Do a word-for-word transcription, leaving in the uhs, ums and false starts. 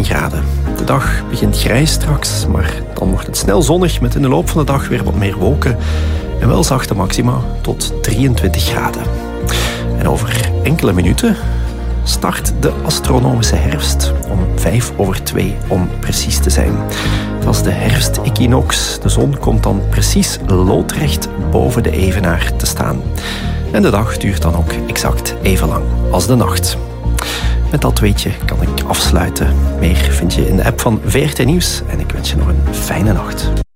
graden. De dag begint grijs straks, maar dan wordt het snel zonnig met in de loop van de dag weer wat meer wolken en wel zachte maxima tot drieëntwintig graden. En over enkele minuten start de astronomische herfst om vijf over twee om precies te zijn. Dat is de herfstequinox. De zon komt dan precies loodrecht boven de evenaar te staan. En de dag duurt dan ook exact even lang als de nacht. Met dat weetje kan ik afsluiten. Meer vind je in de app van V R T Nieuws en ik wens je nog een fijne nacht.